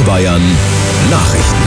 Bayern Nachrichten.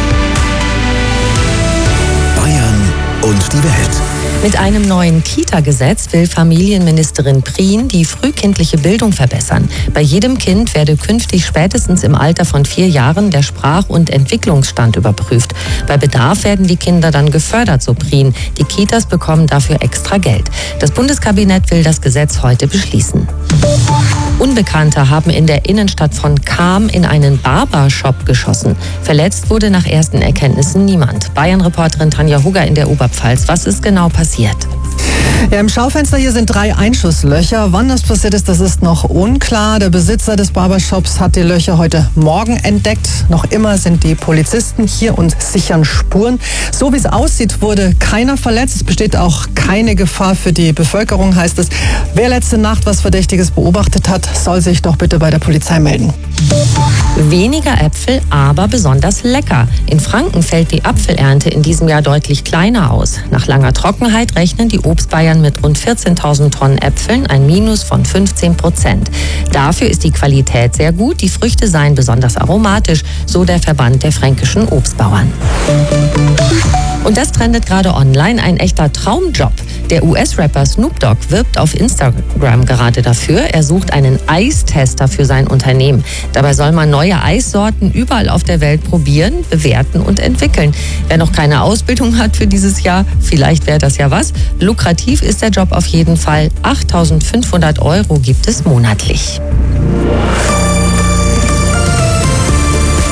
Bayern und die Welt. Mit einem neuen Kita-Gesetz will Familienministerin Prien die frühkindliche Bildung verbessern. Bei jedem Kind werde künftig spätestens im Alter von 4 Jahren der Sprach- und Entwicklungsstand überprüft. Bei Bedarf werden die Kinder dann gefördert, so Prien. Die Kitas bekommen dafür extra Geld. Das Bundeskabinett will das Gesetz heute beschließen. Unbekannte haben in der Innenstadt von Cham in einen Barbershop geschossen. Verletzt wurde nach ersten Erkenntnissen niemand. Bayern-Reporterin Tanja Hugger in der Oberpfalz. Was ist genau passiert? Ja, im Schaufenster hier sind 3 Einschusslöcher. Wann das passiert ist, das ist noch unklar. Der Besitzer des Barbershops hat die Löcher heute Morgen entdeckt. Noch immer sind die Polizisten hier und sichern Spuren. So wie es aussieht, wurde keiner verletzt. Es besteht auch keine Gefahr für die Bevölkerung, heißt es. Wer letzte Nacht was Verdächtiges beobachtet hat, soll sich doch bitte bei der Polizei melden. Weniger Äpfel, aber besonders lecker. In Franken fällt die Apfelernte in diesem Jahr deutlich kleiner aus. Nach langer Trockenheit rechnen die Obstbayern mit rund 14.000 Tonnen Äpfeln, ein Minus von 15%. Dafür ist die Qualität sehr gut, die Früchte seien besonders aromatisch, so der Verband der fränkischen Obstbauern. Und das trendet gerade online, ein echter Traumjob. Der US-Rapper Snoop Dogg wirbt auf Instagram gerade dafür. Er sucht einen Eistester für sein Unternehmen. Dabei soll man neue Eissorten überall auf der Welt probieren, bewerten und entwickeln. Wer noch keine Ausbildung hat für dieses Jahr, vielleicht wäre das ja was. Lukrativ ist der Job auf jeden Fall. 8.500 € gibt es monatlich.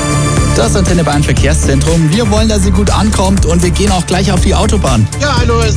Das Antenne Bayern Verkehrszentrum. Wir wollen, dass sie gut ankommt und wir gehen auch gleich auf die Autobahn. Ja, hallo.